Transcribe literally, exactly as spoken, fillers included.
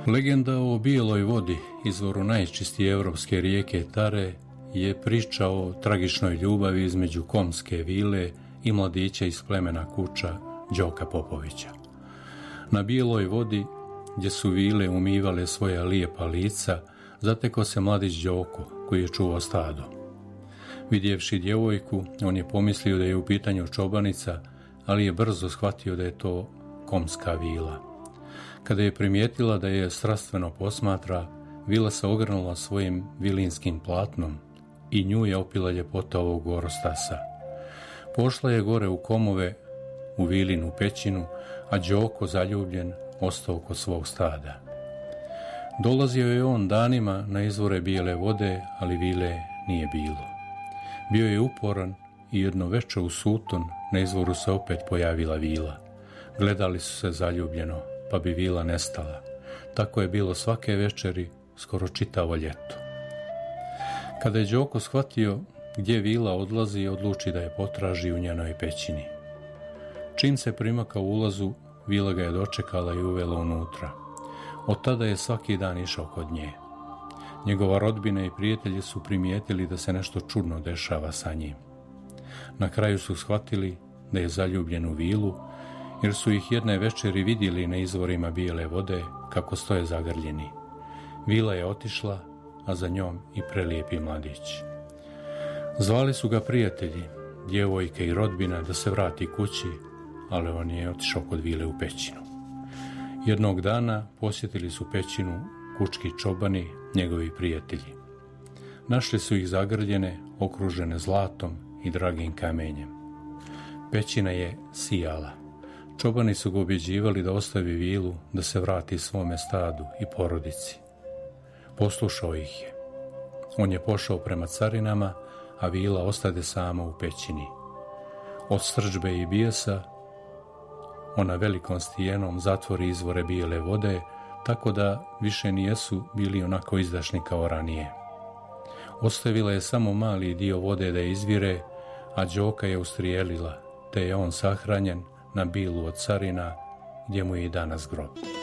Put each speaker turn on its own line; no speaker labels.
Legenda o bijeloj vodi, izvoru najčistije evropske rijeke Tare, je priča o tragičnoj ljubavi između komske vile i mladića iz plemena Kuča, Đoka Popovića. Na bijeloj vodi, gdje su vile umivale svoja lijepa lica, zateko se mladić Đoko, koji je čuvao stado. Vidjevši djevojku, on je pomislio da je u pitanju čobanica, ali je brzo shvatio da je to komska vila. Kada je primijetila da je strastveno posmatra, vila se ogrnula svojim vilinskim platnom i nju je opila ljepota ovog gorostasa. Pošla je gore u komove, u vilinu pećinu, a Đoko, zaljubljen, ostao kod svog stada. Dolazio je on danima na izvore bijele vode, ali vile nije bilo. Bio je uporan i jedno veče u suton na izvoru se opet pojavila vila. Gledali su se zaljubljeno, pa bi vila nestala. Tako je bilo svake večeri, skoro čitavo ljeto. Kada je Đoko shvatio gdje vila odlazi, odluči da je potraži u njenoj pećini. Čim se primakao ulazu, vila ga je dočekala i uvela unutra. Od tada je svaki dan išao kod nje. Njegova rodbina i prijatelji su primijetili da se nešto čudno dešava sa njim. Na kraju su shvatili da je zaljubljen u vilu, jer su ih jedne večeri vidjeli na izvorima bijele vode kako stoje zagrljeni. Vila je otišla, a za njom i prelijepi mladić. Zvali su ga prijatelji, djevojke i rodbina da se vrati kući, ali on je otišao kod vile u pećinu. Jednog dana posjetili su pećinu kučki čobani, njegovi prijatelji. Našli su ih zagrljene, okružene zlatom i dragim kamenjem. Pećina je sijala. Čobani su ga ubjeđivali da ostavi vilu, da se vrati svome stadu i porodici. Poslušao ih je. On je pošao prema carinama, a vila ostade sama u pećini. Od srdžbe i bijesa ona velikom stijenom zatvori izvore bijele vode, tako da više nijesu bili onako izdašni kao ranije. Ostavila je samo mali dio vode da izvire, a Đoka je ustrijelila, te je on sahranjen na bilu od carina, gdje mu je i danas grob.